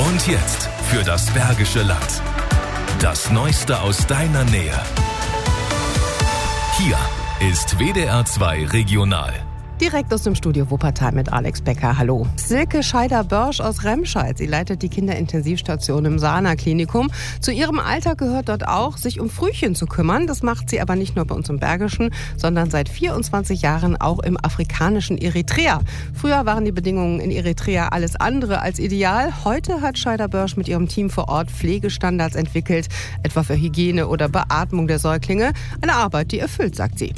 Und jetzt für das Bergische Land. Das Neueste aus deiner Nähe. Hier ist WDR 2 Regional. Direkt aus dem Studio Wuppertal mit Alex Becker. Hallo. Silke Scheider-Börsch aus Remscheid. Sie leitet die Kinderintensivstation im Sana-Klinikum. Zu ihrem Alltag gehört dort auch, sich um Frühchen zu kümmern. Das macht sie aber nicht nur bei uns im Bergischen, sondern seit 24 Jahren auch im afrikanischen Eritrea. Früher waren die Bedingungen in Eritrea alles andere als ideal. Heute hat Scheider-Börsch mit ihrem Team vor Ort Pflegestandards entwickelt, etwa für Hygiene oder Beatmung der Säuglinge. Eine Arbeit, die erfüllt, sagt sie.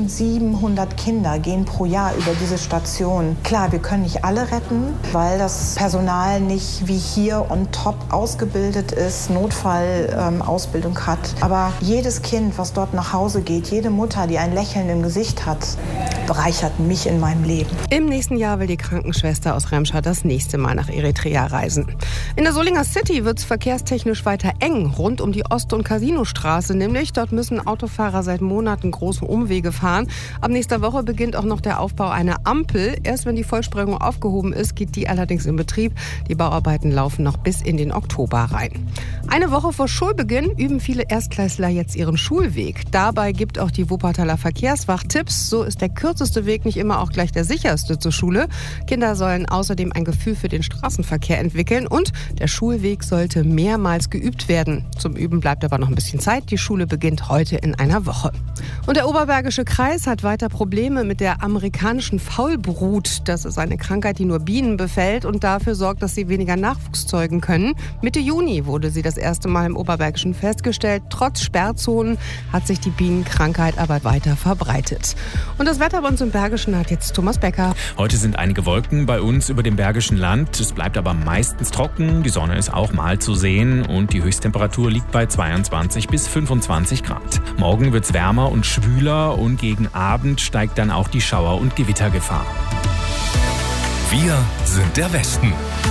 1700 Kinder gehen pro Jahr über diese Station. Klar, wir können nicht alle retten, weil das Personal nicht wie hier on top ausgebildet ist, Notfallausbildung hat. Aber jedes Kind, was dort nach Hause geht, jede Mutter, die ein Lächeln im Gesicht hat, bereichert mich in meinem Leben. Im nächsten Jahr will die Krankenschwester aus Remscheid das nächste Mal nach Eritrea reisen. In der Solinger City wird es verkehrstechnisch weiter eng, rund um die Ost- und Casinostraße nämlich. Dort müssen Autofahrer seit Monaten große Umwege fahren. Ab nächster Woche beginnt auch noch der Aufbau einer Ampel. Erst wenn die Vollsprengung aufgehoben ist, geht die allerdings in Betrieb. Die Bauarbeiten laufen noch bis in den Oktober rein. Eine Woche vor Schulbeginn üben viele Erstklässler jetzt ihren Schulweg. Dabei gibt auch die Wuppertaler Verkehrswacht Tipps. So ist der kürzeste Weg nicht immer auch gleich der sicherste zur Schule. Kinder sollen außerdem ein Gefühl für den Straßenverkehr entwickeln und der Schulweg sollte mehrmals geübt werden. Zum Üben bleibt aber noch ein bisschen Zeit. Die Schule beginnt heute in einer Woche. Und der Oberbergische Kreis hat weiter Probleme mit der amerikanischen Faulbrut. Das ist eine Krankheit, die nur Bienen befällt und dafür sorgt, dass sie weniger Nachwuchs zeugen können. Mitte Juni wurde sie das erste Mal im Oberbergischen festgestellt. Trotz Sperrzonen hat sich die Bienenkrankheit aber weiter verbreitet. Und das Wetter bei uns im Bergischen hat jetzt Thomas Becker. Heute sind einige Wolken bei uns über dem Bergischen Land. Es bleibt aber meistens trocken. Die Sonne ist auch mal zu sehen und die Höchsttemperatur liegt bei 22 bis 25 Grad. Morgen wird es wärmer und schwüler und gegen Abend steigt dann auch die Schauer- und Gewittergefahr. Wir sind der Westen.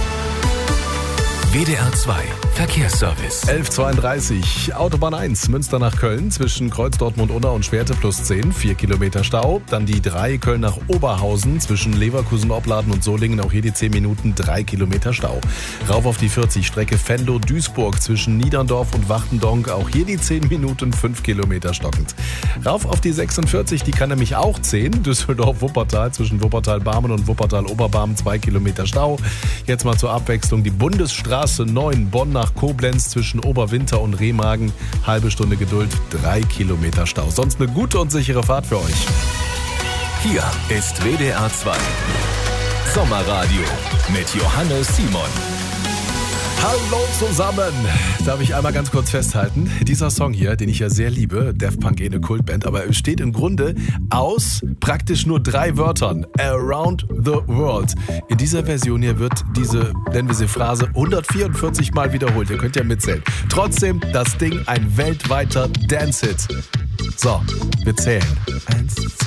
WDR 2 Verkehrsservice. 11:32 Autobahn 1, Münster nach Köln, zwischen Kreuz Dortmund-Unna und Schwerte plus 10, 4 Kilometer Stau. Dann die 3 Köln nach Oberhausen, zwischen Leverkusen-Opladen und Solingen, auch hier die 10 Minuten, 3 Kilometer Stau. Rauf auf die 40, Strecke Venlo-Duisburg, zwischen Niederndorf und Wachtendonk, auch hier die 10 Minuten, 5 Kilometer stockend. Rauf auf die 46, die kann nämlich auch 10, Düsseldorf-Wuppertal, zwischen Wuppertal-Barmen und Wuppertal-Oberbarmen, 2 Kilometer Stau. Jetzt mal zur Abwechslung die Bundesstraße 9, Bonn nach Koblenz, zwischen Oberwinter und Remagen, halbe Stunde Geduld, 3 Kilometer Stau. Sonst eine gute und sichere Fahrt für euch. Hier ist WDR 2 Sommerradio mit Johannes Simon. Hallo zusammen! Darf ich einmal ganz kurz festhalten? Dieser Song hier, den ich ja sehr liebe, Daft Punk, eine Kultband, aber es besteht im Grunde aus praktisch nur 3 Wörtern. Around the World. In dieser Version hier wird diese, nennen wir sie Phrase, 144 Mal wiederholt. Ihr könnt ja mitzählen. Trotzdem das Ding ein weltweiter Dance-Hit. So, wir zählen. 1, 2.